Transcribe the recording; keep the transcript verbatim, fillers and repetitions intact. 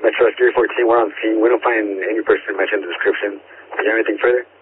Metro three fourteen, we're on scene. We don't find any person mentioned in the description. Do you have anything further?